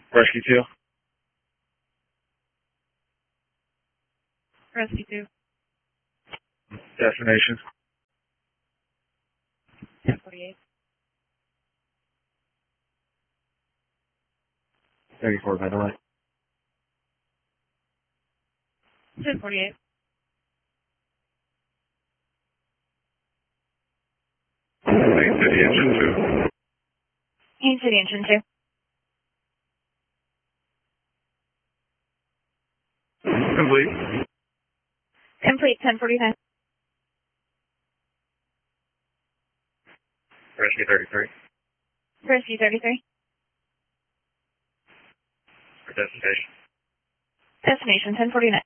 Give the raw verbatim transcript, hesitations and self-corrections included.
Rescue two. Rescue two. Destination. ten forty-eight. thirty-four, by the way. ten forty-eight. Main City Engine two. Main City Engine two. Complete. Complete, ten forty-nine. Rescue thirty-three. Rescue thirty-three. For destination. Destination, ten forty-nine.